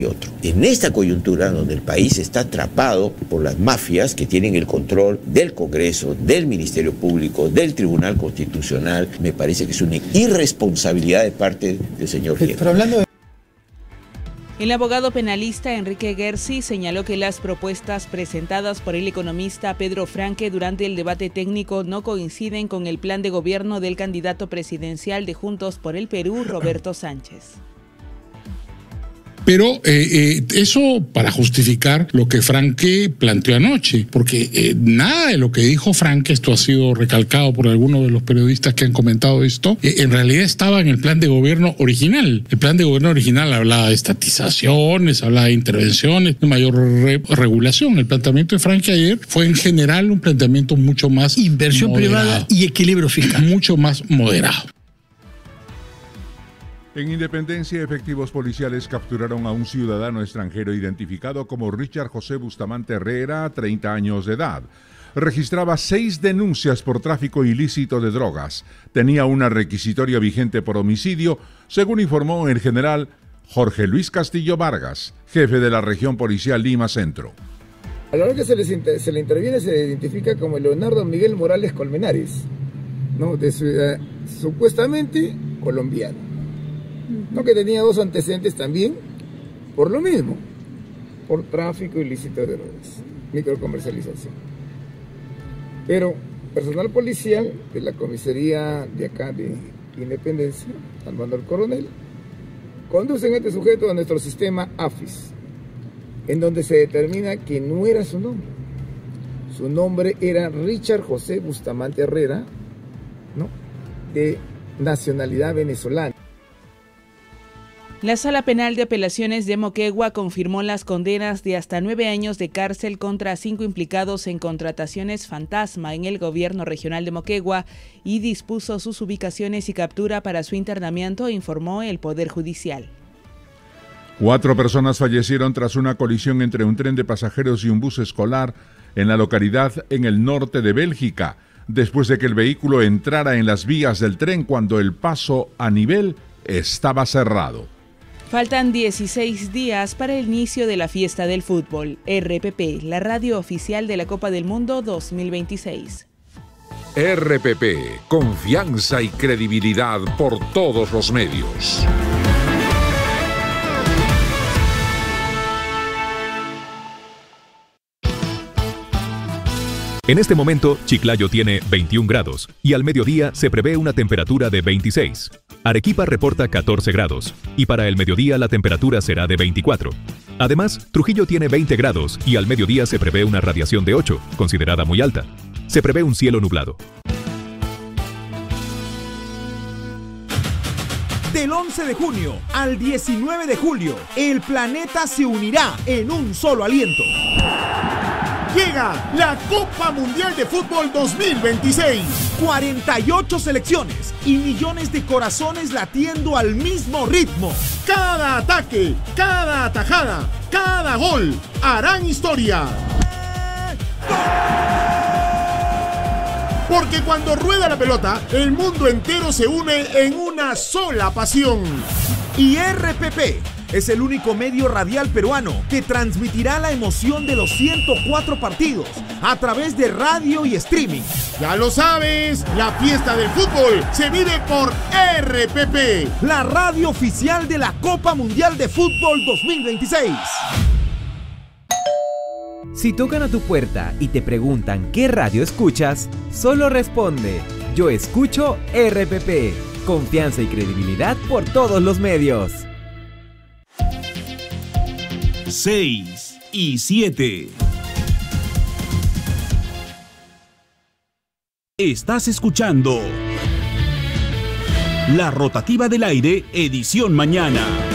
otro. En esta coyuntura donde el país está atrapado por las mafias que tienen el control del Congreso, del Ministerio Público, del Tribunal Constitucional, me parece que es una irresponsabilidad de parte del señor Diego. Pero hablando de... El abogado penalista Enrique Gersi señaló que las propuestas presentadas por el economista Pedro Franque durante el debate técnico no coinciden con el plan de gobierno del candidato presidencial de Juntos por el Perú, Roberto Sánchez. Pero eso para justificar lo que Franque planteó anoche, porque nada de lo que dijo Franque, esto ha sido recalcado por algunos de los periodistas que han comentado esto, en realidad estaba en el plan de gobierno original. El plan de gobierno original hablaba de estatizaciones, hablaba de intervenciones, de mayor regulación. El planteamiento de Franque ayer fue en general un planteamiento mucho más inversión moderado, privada y equilibrio fiscal. Mucho más moderado. En Independencia, efectivos policiales capturaron a un ciudadano extranjero identificado como Richard José Bustamante Herrera, 30 años de edad. Registraba 6 denuncias por tráfico ilícito de drogas. Tenía una requisitoria vigente por homicidio, según informó el general Jorge Luis Castillo Vargas, jefe de la región policial Lima Centro. A la hora que se le interviene se identifica como Leonardo Miguel Morales Colmenares, ¿no? De ciudad, supuestamente colombiano. ¿No? Que tenía 2 antecedentes también por lo mismo, por tráfico ilícito de drogas, microcomercialización. Pero personal policial de la comisaría de acá de Independencia, al mando del coronel, conducen a este sujeto a nuestro sistema AFIS, en donde se determina que no era su nombre. Su nombre era Richard José Bustamante Herrera, ¿no? De nacionalidad venezolana. La Sala Penal de Apelaciones de Moquegua confirmó las condenas de hasta 9 años de cárcel contra 5 implicados en contrataciones fantasma en el gobierno regional de Moquegua y dispuso sus ubicaciones y captura para su internamiento, informó el Poder Judicial. 4 personas fallecieron tras una colisión entre un tren de pasajeros y un bus escolar en la localidad en el norte de Bélgica, después de que el vehículo entrara en las vías del tren cuando el paso a nivel estaba cerrado. Faltan 16 días para el inicio de la fiesta del fútbol. RPP, la radio oficial de la Copa del Mundo 2026. RPP, confianza y credibilidad por todos los medios. En este momento, Chiclayo tiene 21 grados y al mediodía se prevé una temperatura de 26. Arequipa reporta 14 grados y para el mediodía la temperatura será de 24. Además, Trujillo tiene 20 grados y al mediodía se prevé una radiación de 8, considerada muy alta. Se prevé un cielo nublado. Del 11 de junio al 19 de julio, el planeta se unirá en un solo aliento. Llega la Copa Mundial de Fútbol 2026. 48 selecciones y millones de corazones latiendo al mismo ritmo. Cada ataque, cada atajada, cada gol harán historia. Porque cuando rueda la pelota, el mundo entero se une en una sola pasión. Y RPP es el único medio radial peruano que transmitirá la emoción de los 104 partidos a través de radio y streaming. Ya lo sabes, la fiesta del fútbol se vive por RPP, la radio oficial de la Copa Mundial de Fútbol 2026. Si tocan a tu puerta y te preguntan qué radio escuchas, solo responde: yo escucho RPP. Confianza y credibilidad por todos los medios. 6 y 7. Estás escuchando La Rotativa del Aire, edición mañana.